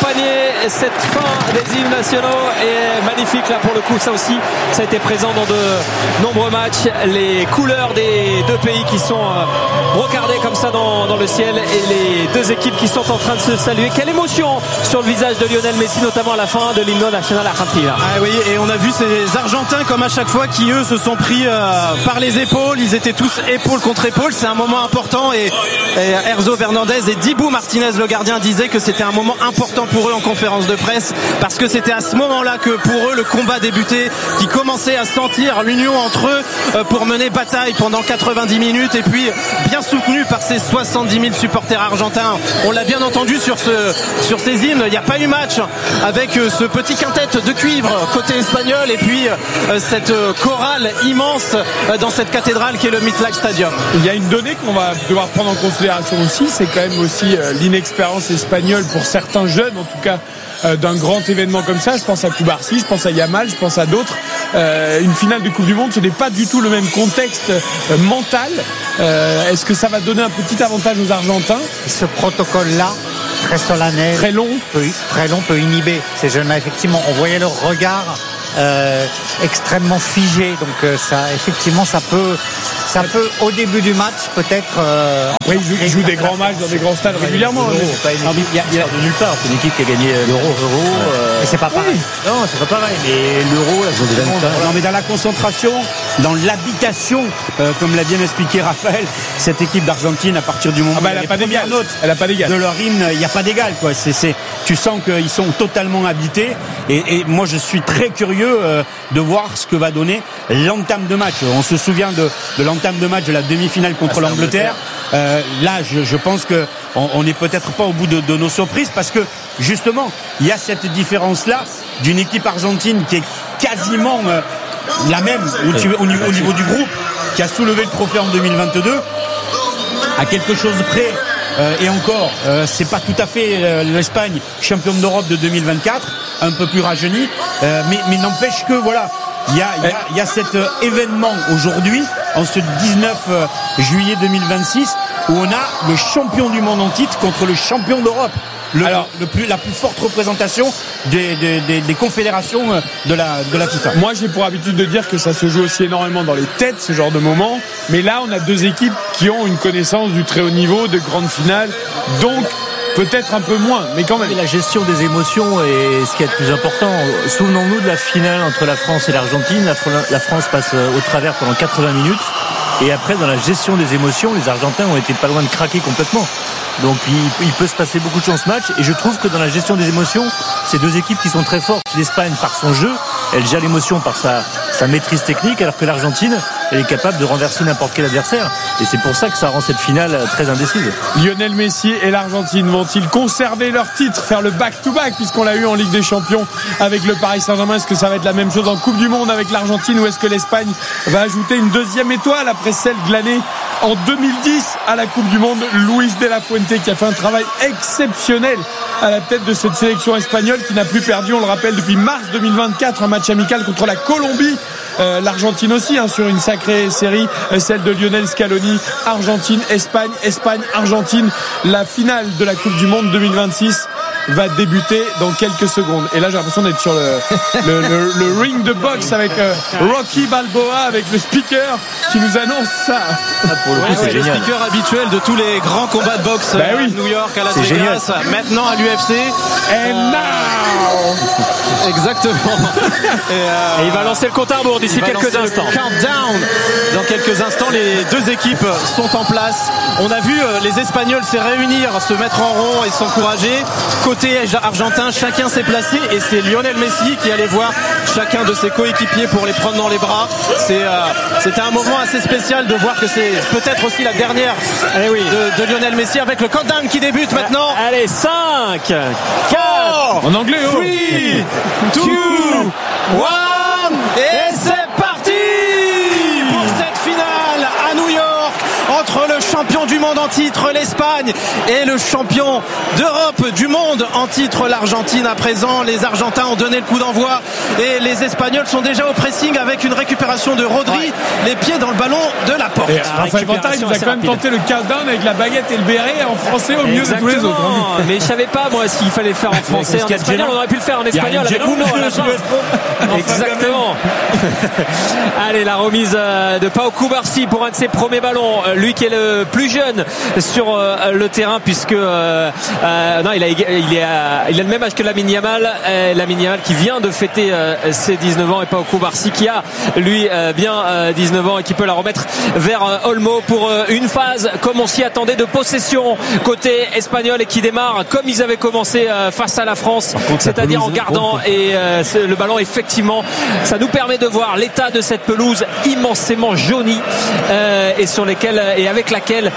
accompagner cette fin des hymnes nationaux est magnifique là pour le coup. Ça aussi, ça a été présent dans de nombreux matchs. Les couleurs des deux pays qui sont brocardées comme ça dans le ciel et les deux équipes qui sont en train de se saluer. Quelle émotion sur le visage de Lionel Messi, notamment à la fin de l'hymne national argentin. Ah oui, et on a vu ces Argentins comme à chaque fois qui eux se sont pris par les épaules. Ils étaient tous épaule contre épaule. C'est un moment important et Enzo Fernandez et Dibu Martinez, le gardien, disaient que c'était un moment important pour eux en conférence de presse parce que c'était à ce moment-là que pour eux le combat débutait, qu'ils commençaient à sentir l'union entre eux pour mener bataille pendant 90 minutes et puis bien soutenu par ces 70 000 supporters argentins. On l'a bien entendu sur ces hymnes. Il n'y a pas eu match avec ce petit quintet de cuivre côté espagnol et puis cette chorale immense dans cette cathédrale qui est le MetLife Stadium. Il y a une donnée qu'on va devoir prendre en considération aussi, c'est quand même aussi l'inexpérience espagnole pour certains jeunes, en tout cas d'un grand événement comme ça. Je pense à Cubarsí, je pense à Yamal, je pense à d'autres. Une finale de Coupe du Monde, ce n'est pas du tout le même contexte mental. Est-ce que ça va donner un petit avantage aux Argentins ? Ce protocole-là, très solennel, très long, peut inhiber ces jeunes-là. Effectivement, on voyait leur regard extrêmement figé. Donc ça, effectivement, ça peut au début du match peut-être. Après, ils jouent des grands matchs dans des grands stades régulièrement. Il y a de nulle part. C'est une équipe qui a gagné l'Euro. Mais c'est pas pareil. Non, c'est pas pareil. Mais l'Euro, elles ont déjà une place. Non, mais dans la concentration, dans l'habitation, comme l'a bien expliqué Raphaël, cette équipe d'Argentine, à partir du moment où elle n'a pas d'égal. Elle a pas d'égal. De leur hymne, il n'y a pas d'égal, quoi. Tu sens qu'ils sont totalement habités. Et moi, je suis très curieux de voir ce que va donner l'entame de match. On se souvient de l'entame de match de la demi-finale contre l'Angleterre. Là, je pense que on n'est peut-être pas au bout de nos surprises parce que justement, il y a cette différence-là d'une équipe argentine qui est quasiment la même au niveau du groupe, qui a soulevé le trophée en 2022 à quelque chose près. Et encore, c'est pas tout à fait l'Espagne championne d'Europe de 2024, un peu plus rajeunie, mais n'empêche que voilà, il y a cet événement aujourd'hui, en ce 19 juillet 2026, où on a le champion du monde en titre contre le champion d'Europe. La plus forte représentation des confédérations de la FIFA. Moi, j'ai pour habitude de dire que ça se joue aussi énormément dans les têtes, ce genre de moment. Mais là, on a deux équipes qui ont une connaissance du très haut niveau, de grandes finales. Donc, peut-être un peu moins, mais quand même. La gestion des émotions est ce qui est le plus important. Souvenons-nous de la finale entre la France et l'Argentine. La France passe au travers pendant 80 minutes. Et après, dans la gestion des émotions, les Argentins ont été pas loin de craquer complètement. Donc il peut se passer beaucoup de choses ce match. Et je trouve que dans la gestion des émotions, c'est deux équipes qui sont très fortes. L'Espagne par son jeu, elle gère l'émotion par sa maîtrise technique, alors que l'Argentine, elle est capable de renverser n'importe quel adversaire. Et c'est pour ça que ça rend cette finale très indécise. Lionel Messi et l'Argentine vont-ils conserver leur titre, faire le back-to-back puisqu'on l'a eu en Ligue des Champions avec le Paris Saint-Germain? Est-ce que ça va être la même chose en Coupe du Monde avec l'Argentine, ou est-ce que l'Espagne va ajouter une deuxième étoile après celle glanée en 2010 à la Coupe du Monde? Luis de la Fuente qui a fait un travail exceptionnel à la tête de cette sélection espagnole qui n'a plus perdu, on le rappelle, depuis mars 2024, un match amical contre la Colombie. L'Argentine aussi sur une sacrée série, celle de Lionel Scaloni. Argentine, Espagne, Espagne, Argentine. La finale de la Coupe du Monde 2026 va débuter dans quelques secondes. Et là, j'ai l'impression d'être sur le ring de boxe avec Rocky Balboa, avec le speaker qui nous annonce ça. Pour le coup, c'est le speaker habituel de tous les grands combats de boxe à New York, à Las Vegas, maintenant à l'UFC. And now exactement. Et il va lancer le compte à rebours d'ici quelques instants. Countdown. Dans quelques instants, les deux équipes sont en place. On a vu les Espagnols se réunir, se mettre en rond et s'encourager. Côté argentin, chacun s'est placé et c'est Lionel Messi qui allait voir chacun de ses coéquipiers pour les prendre dans les bras. C'était un moment assez spécial de voir que c'est peut-être aussi la dernière de Lionel Messi avec le countdown qui débute maintenant. Allez, 5, 4, en anglais, 3, 2, 1 et c'est parti pour cette finale à New York entre le champion du monde en titre, l'Espagne, et le champion d'Europe du monde en titre, l'Argentine. À présent, les Argentins ont donné le coup d'envoi et les Espagnols sont déjà au pressing avec une récupération de Rodri, les pieds dans le ballon de la porte. Raphaël Vantard, il nous a quand même tenté le countdown avec la baguette et le béret en français au milieu de tous les autres. Mais je savais pas moi s'il fallait le faire en français, en espagnol. On aurait pu le faire en espagnol avec Uno à la fin. Exactement. Allez, la remise de Pau Cubarsí pour un de ses premiers ballons. Lui qui est le plus jeune sur le terrain, puisque non, il a le même âge que Lamine Yamal. Lamine Yamal qui vient de fêter ses 19 ans, et Pau Cubarsí qui a lui bien 19 ans et qui peut la remettre vers Olmo pour une phase comme on s'y attendait de possession côté espagnol, et qui démarre comme ils avaient commencé face à la France, c'est-à-dire en gardant et le ballon. Effectivement, ça nous permet de voir l'état de cette pelouse immensément jaunie et sur lesquels et avec laquelle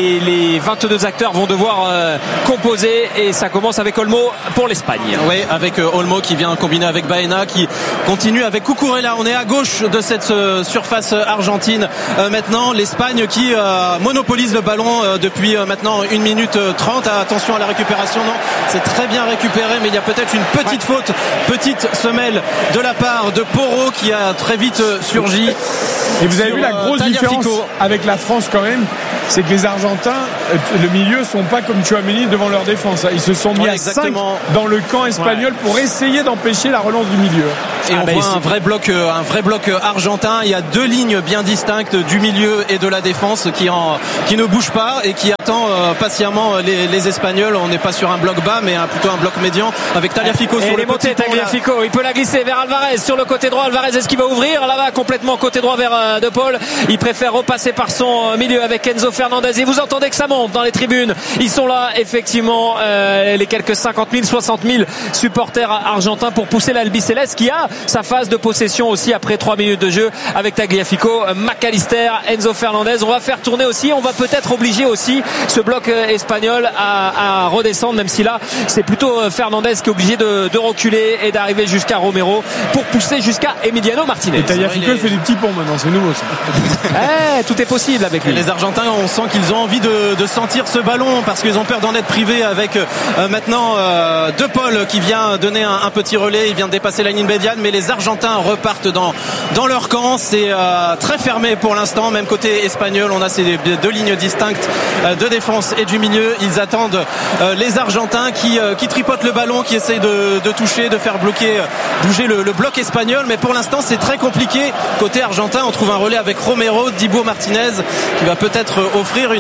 les 22 acteurs vont devoir composer, et ça commence avec Olmo pour l'Espagne. Oui, avec Olmo qui vient combiner avec Baena, qui continue avec Cucurella. On est à gauche de cette surface argentine. Maintenant, l'Espagne qui monopolise le ballon depuis maintenant 1 minute 30. Attention à la récupération. Non, c'est très bien récupéré, mais il y a peut-être une petite faute, petite semelle de la part de Porro qui a très vite surgi. Et vous avez vu la grosse différence avec la France quand même, c'est que les Argentins, le milieu, sont pas comme Tchouaméni devant leur défense. Ils se sont mis à 5 dans le camp espagnol pour essayer d'empêcher la relance du milieu. Et on voit un vrai bloc argentin. Il y a 2 lignes bien distinctes du milieu et de la défense qui ne bougent pas et qui attend patiemment les Espagnols. On n'est pas sur un bloc bas, mais plutôt un bloc médian avec Tagliafico sur le côté. Tagliafico, il peut la glisser vers Alvarez sur le côté droit. Alvarez, est-ce qu'il va ouvrir là-bas complètement côté droit vers De Paul? Il préfère repasser par son milieu avec Enzo Fernandez. Et vous entendez que ça monte dans les tribunes. Ils sont là, effectivement, les quelques 50 000, 60 000 supporters argentins pour pousser l'Albiceleste, qui a sa phase de possession aussi après 3 minutes de jeu avec Tagliafico, McAllister, Enzo Fernandez. On va faire tourner aussi, on va peut-être obliger aussi ce bloc espagnol à redescendre, même si là c'est plutôt Fernandez qui est obligé de reculer et d'arriver jusqu'à Romero pour pousser jusqu'à Emiliano Martinez. Et Tagliafico fait du petit pont maintenant, c'est nouveau ça. Tout est possible avec lui. Les Argentins, on sent qu'ils ont envie de sentir ce ballon parce qu'ils ont peur d'en être privés avec maintenant De Paul qui vient donner un petit relais. Il vient de dépasser la ligne médiane, mais les Argentins repartent dans leur camp. C'est très fermé pour l'instant, même côté espagnol. On a ces 2 lignes distinctes de défense et du milieu. Ils attendent les Argentins qui tripotent le ballon, qui essayent de toucher, de faire bouger le bloc espagnol, mais pour l'instant c'est très compliqué. Côté argentin, on trouve un relais avec Romero, Dibu Martinez qui va peut-être offrir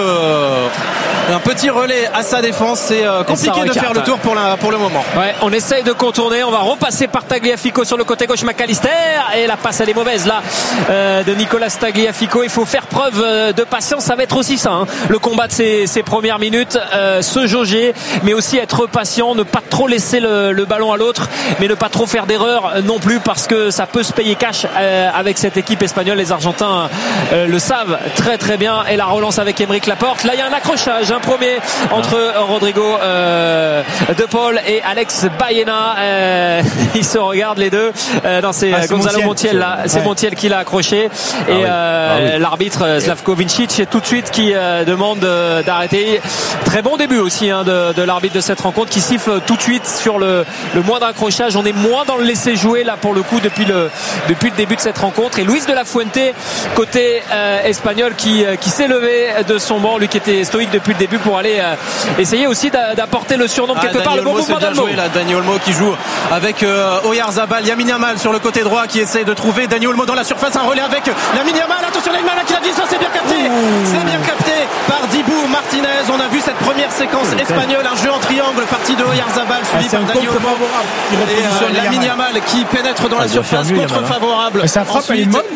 un petit relais à sa défense. C'est compliqué de faire le tour pour le moment. Ouais, on essaye de contourner. On va repasser par Tagliafico sur le côté gauche, McAllister, et la passe elle est mauvaise là de Nicolas Tagliafico. Il faut faire preuve de patience. Ça va être aussi ça, le combat de ces premières minutes, se jauger, mais aussi être patient, ne pas trop laisser le ballon à l'autre, mais ne pas trop faire d'erreurs non plus, parce que ça peut se payer cash avec cette équipe espagnole. Les Argentins le savent très très bien. Et la relance avec Aymeric Laporte. Là il y a un accrochage, un premier entre Rodrigo De Paul et Alex Baena. Ils se regardent les deux. Non, c'est Gonzalo Montiel là. C'est Montiel qui l'a accroché. Et l'arbitre Slavko Vincic tout de suite qui demande d'arrêter. Très bon début aussi de l'arbitre de cette rencontre, qui siffle tout de suite sur le moindre accrochage. On est moins dans le laisser jouer là pour le coup depuis le début de cette rencontre. Et Luis de la Fuente côté espagnol qui s'est levé de son banc, lui qui était stoïque depuis le début, pour aller essayer aussi d'apporter le surnom quelque part. Le bon mouvement d'Olmo. Dani Olmo qui joue avec Oyarzabal. Lamine Yamal sur le côté droit qui essaie de trouver Dani Olmo dans la surface. Un relais avec Lamine Yamal. Attention, Lamine Yamal qui l'a dit, ça c'est bien capté. C'est bien capté par Dibu Martinez. On a vu cette première séquence espagnole, un jeu en triangle parti de Oyarzabal suivi par Dani Olmo. Et Lamine Yamal qui pénètre dans la surface, contre-favorable. Ça frappe, elle est molle.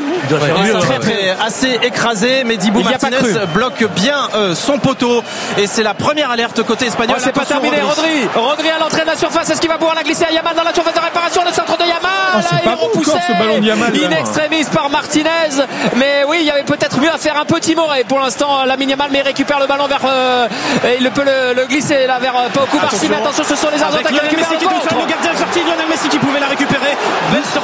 Assez écrasé, mais Dibu Martinez bloque bien son poteau, et c'est la première alerte côté espagnol. C'est pas terminé. Rodri à l'entrée de la surface. Est-ce qu'il va pouvoir la glisser à Yamal dans la surface de réparation? Le centre de Yamal, c'est pas repoussé ce ballon de Yamal, in extremis par Martinez. Mais oui, il y avait peut-être mieux à faire. Un petit Moret pour l'instant, Lamine Yamal, mais récupère le ballon vers il peut le glisser là vers Pau Cubarsí. Mais attention, ce sont les Argentins qui récupèrent le contre. Le gardien est sorti, Lionel Messi qui pouvait la récupérer. Belle sortie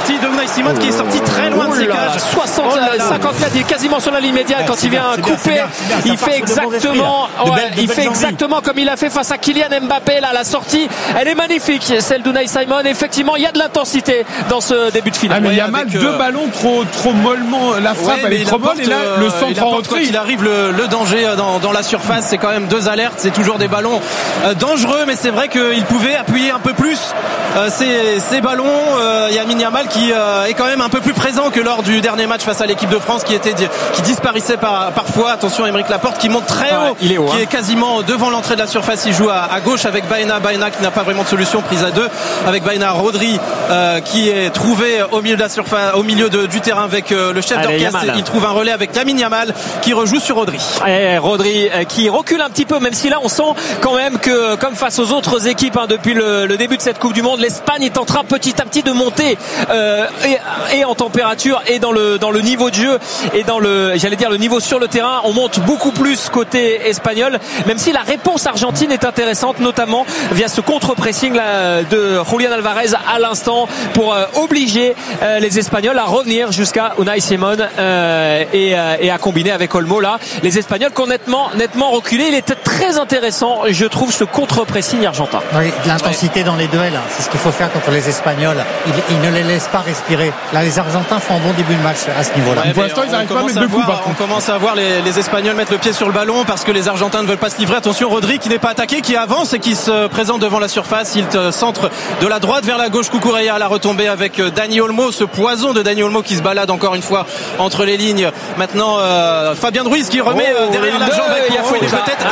sortie de Unai Simon qui est sorti très loin de ses cages. 50 mètres, il est quasiment sur la ligne médiane quand il vient couper. Il fait exactement comme il a fait face à Kylian Mbappé. Là, la sortie, elle est magnifique, celle d'Unai Simon. Effectivement, il y a de l'intensité dans ce début de finale. Mais il y a mal deux ballons trop mollement. La frappe, elle est trop molle. Et là, le centre en retrait. Il arrive le danger dans la surface. C'est quand même 2 alertes. C'est toujours des ballons dangereux, mais c'est vrai qu'il pouvait appuyer un peu plus ces ballons. Lamine Yamal qui est quand même un peu plus présent que lors du dernier match face à l'équipe de France qui disparaissait parfois. Attention, Aymeric Laporte qui monte très haut, qui est quasiment devant l'entrée de la surface. Il joue à gauche avec Baena qui n'a pas vraiment de solution, prise à 2 avec Baena. Rodri qui est trouvé au milieu de la surface, au milieu du terrain avec le chef d'orchestre. Il trouve un relais avec Lamine Yamal qui rejoue sur Rodri. Rodri qui recule un petit peu, même si là on sent quand même que comme face aux autres équipes depuis le début de cette Coupe du Monde, l'Espagne est en train petit à petit de monter et en température et dans le niveau de jeu et dans le niveau sur le terrain. On monte beaucoup plus côté espagnol, même si la réponse argentine est intéressante, notamment via ce contre-pressing là, de Julián Álvarez à l'instant pour obliger les Espagnols à revenir jusqu'à Unai Simon et à combiner avec Olmo. Là, les Espagnols qui ont nettement reculé. Il était très intéressant, je trouve, ce contre-pressing argentin. Oui, l'intensité dans les duels, c'est ce qu'il faut faire contre les Espagnols. Ils ne les laissent pas respirer. Là, les Argentins font un bon début de match à ce niveau-là. Pour l'instant, ils n'arrivent pas à mettre de coups. On commence à voir les Espagnols mettre le pied sur le ballon parce que les Argentins ne veulent pas se livrer. Attention, Rodri qui n'est pas attaqué, qui avance et qui se présente devant la surface. Il centre de la droite vers la gauche. Cucurella à la retombée avec Dani Olmo, ce poison de Dani Olmo qui se balade encore une fois entre les lignes. Maintenant, Fabien Ruiz qui remet derrière la jambe. Il y a faute, peut-être